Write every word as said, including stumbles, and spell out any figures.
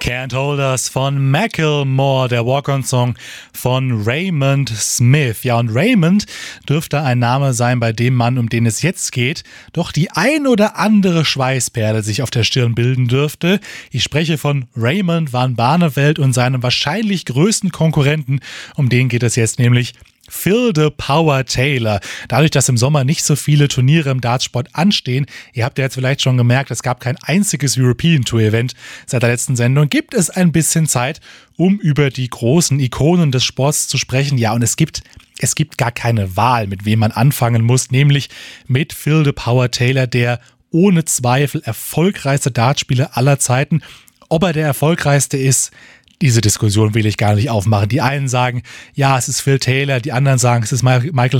Can't Hold Us von Macklemore, der Walk-On-Song von Raymond Smith. Ja, und Raymond dürfte ein Name sein bei dem Mann, um den es jetzt geht, doch die ein oder andere Schweißperle sich auf der Stirn bilden dürfte. Ich spreche von Raymond van Barneveld und seinem wahrscheinlich größten Konkurrenten, um den geht es jetzt nämlich. Phil the Power Taylor. Dadurch, dass im Sommer nicht so viele Turniere im Dartsport anstehen, ihr habt ja jetzt vielleicht schon gemerkt, es gab kein einziges European Tour Event seit der letzten Sendung, gibt es ein bisschen Zeit, um über die großen Ikonen des Sports zu sprechen. Ja, und es gibt, es gibt gar keine Wahl, mit wem man anfangen muss, nämlich mit Phil the Power Taylor, der ohne Zweifel erfolgreichste Dartspieler aller Zeiten. Ob er der erfolgreichste ist, diese Diskussion will ich gar nicht aufmachen. Die einen sagen, ja, es ist Phil Taylor, die anderen sagen, es ist Michael